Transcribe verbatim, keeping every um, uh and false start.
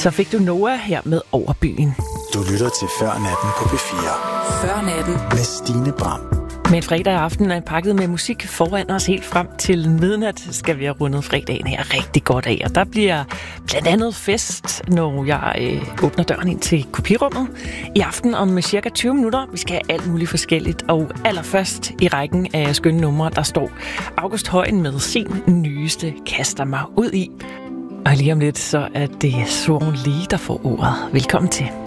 Så fik du Noah her med Overbyen. Du lytter til Før Natten på P fire. Før Natten med Stine Bram. Men fredag aften er pakket med musik foran os helt frem til midnat. Skal vi have rundet fredagen her rigtig godt af. Og der bliver blandt andet fest, når jeg øh, åbner døren ind til kopirummet. I aften om cirka tyve minutter. Vi skal have alt muligt forskelligt. Og allerførst i rækken af skønne numre, der står August Højen med sin nyeste Kaster mig ud i. Og lige om lidt, så er det Swan Lee, der får ordet. Velkommen til.